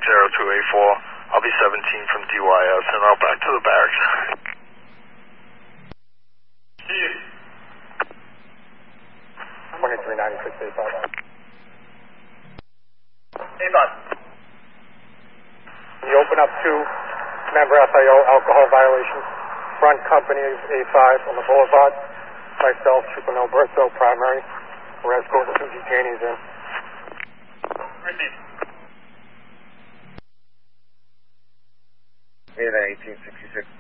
0284. I'll be 17 from DYS, and I'll back to the barracks. See you. 239685. Hey, bud. You open up two member FIO alcohol violations. Front company is A5 on the boulevard. Myself, Trooper Noberto, primary. We're escorting two detainees in. Receive. Yeah, 1866.